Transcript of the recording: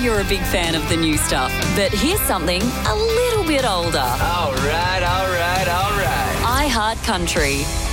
you're a big fan of the new stuff, but here's something a little bit older. All right. I Heart Country.